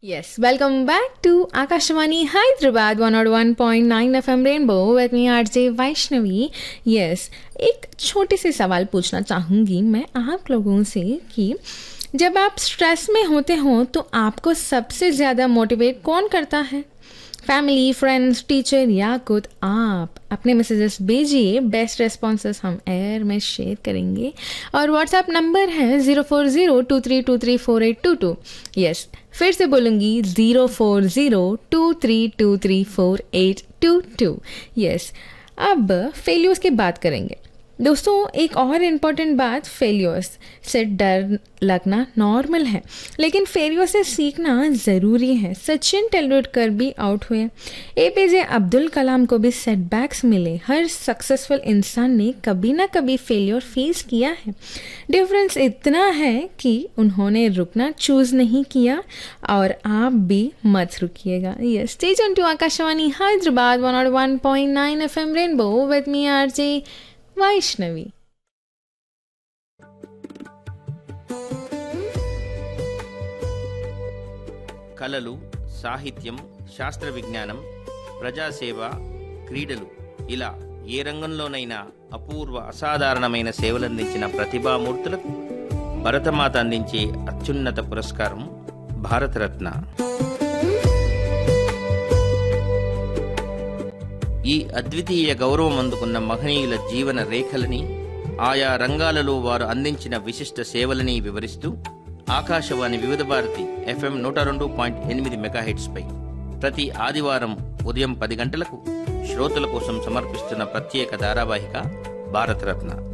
Yes, welcome back to Akashvani Hyderabad 101.9 FM Rainbow with me RJ Vaishnavi. Yes, एक छोटे से सवाल पूछना चाहूँगी मैं आप लोगों से कि जब आप स्ट्रेस में होते हो तो आपको सबसे ज़्यादा मोटिवेट कौन करता है? फैमिली, फ्रेंड्स, टीचर या खुद आप? अपने मैसेजेस भेजिए, बेस्ट रेस्पॉन्सेस हम एयर में शेयर करेंगे और व्हाट्सएप नंबर है 04023234822। यस, फिर से बोलूँगी 04023234822। यस, अब फेल्यूर्स की बात करेंगे। दोस्तों, एक और इम्पॉर्टेंट बात, फेलियर्स से डर लगना नॉर्मल है, लेकिन फेलियर से सीखना ज़रूरी है। सचिन तेंदुलकर भी आउट हुए, एपीजे अब्दुल कलाम को भी सेटबैक्स मिले। हर सक्सेसफुल इंसान ने कभी ना कभी फेलियर फेस किया है। डिफरेंस इतना है कि उन्होंने रुकना चूज़ नहीं किया और आप भी मत रुकिएगा। Yes, stay tuned to Akashvani Hyderabad 101.9 FM rainbow with me RJ Vaishnavi. కళలు, సాహిత్యం, శాస్త్ర విజ్ఞానం, ప్రజాసేవ, క్రీడలు ఇలా ఏ రంగంలోనైనా అపూర్వ అసాధారణమైన సేవలందించిన ప్రతిభామూర్తులకు భరతమాత అందించే అత్యున్నత పురస్కారం భారతరత్న. ఈ అద్వితీయ గౌరవం అందుకున్న మహనీయుల జీవన రేఖలని, ఆయా రంగాలలో వారు అందించిన విశిష్ట సేవలని వివరిస్తూ ఆకాశవాణి వివిధ భారతి FM 102.8 మెగాహెర్ట్జ్ పై ప్రతి ఆదివారం ఉదయం 10 గంటలకు శ్రోతల కోసం సమర్పిస్తున్న ప్రత్యేక ధారావాహిక భారతరత్న.